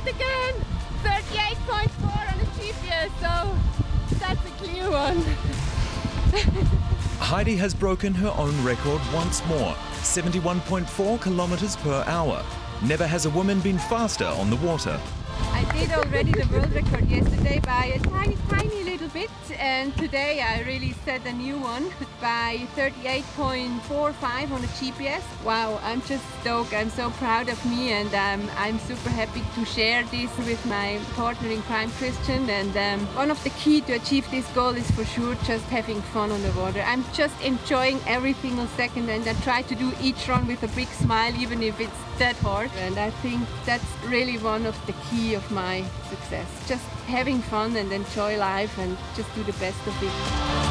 it again! 38.4 on the GPS, so that's a clear one. Heidi has broken her own record once more, 71.4 kilometers per hour. Never has a woman been faster on the water. I did already the world record yesterday by a tiny little bit, and today I really set a new one by 38.45 on the GPS. Wow, I'm just stoked. I'm so proud of me, and I'm super happy to share this with my partner in crime, Christian. And one of the key to achieve this goal is for sure just having fun on the water. I'm just enjoying every single second, and I try to do each run with a big smile, even if it's that hard. And I think that's really one of the key of my success. Just having fun and enjoy life and just do the best of it.